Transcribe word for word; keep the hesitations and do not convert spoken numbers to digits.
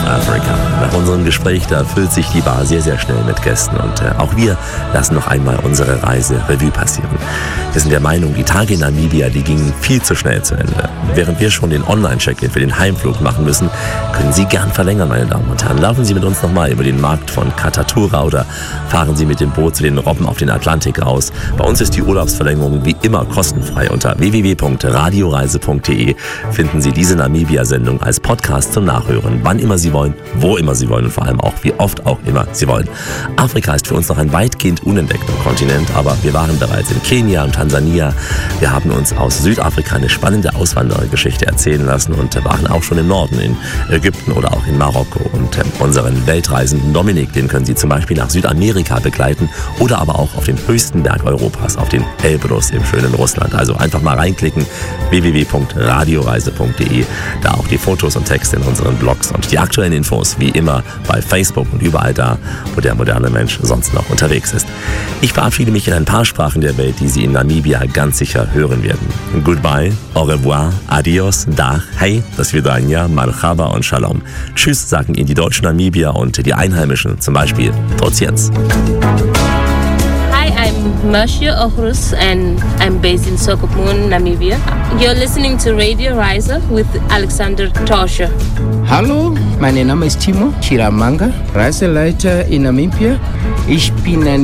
Africa. Nach unserem Gespräch, da füllt sich die Bar sehr, sehr schnell mit Gästen und äh, auch wir lassen noch einmal unsere Reise Revue passieren. Wir sind der Meinung, die Tage in Namibia, die gingen viel zu schnell zu Ende. Während wir schon den Online-Check-In für den Heimflug machen müssen, können Sie gern verlängern, meine Damen und Herren. Laufen Sie mit uns nochmal über den Markt von Katatura oder fahren Sie mit dem Boot zu den Robben auf den Atlantik raus. Bei uns ist die Urlaubsverlängerung wie immer kostenfrei. Unter w w w punkt radioreise punkt d e finden Sie diese Namibia-Sendung als Podcast zum Nachhören, wann immer Sie wollen, wo immer Sie wollen und vor allem auch, wie oft auch immer Sie wollen. Afrika ist für uns noch ein weitgehend unentdeckter Kontinent, aber wir waren bereits in Kenia und Tansania. Wir haben uns aus Südafrika eine spannende Auswanderergeschichte erzählen lassen und waren auch schon im Norden, in Ägypten oder auch in Marokko. Und äh, unseren Weltreisenden Dominik, den können Sie zum Beispiel nach Südamerika begleiten oder aber auch auf den höchsten Berg Europas, auf den Elbrus im schönen Russland. Also einfach mal reinklicken, w w w punkt radioreise punkt d e, da auch die Fotos und Texte in unseren Blogs und die aktuellen Infos wie immer bei Facebook und überall da, wo der moderne Mensch sonst noch unterwegs ist. Ich verabschiede mich in ein paar Sprachen der Welt, die Sie in Namibia ganz sicher hören werden. Goodbye, au revoir, adios, dag, hey, das vidania, marhaba und shalom. Tschüss sagen Ihnen die deutschen Namibier und die Einheimischen, zum Beispiel trotz jetzt. Hi, I'm Marcia Ohrus and I'm based in Swakopmund, Namibia. You're listening to Radio Reise with Alexander Tauscher. Hallo, mein Name ist Timo Chiramanga, Reiseleiter in Namibia. Ich bin ein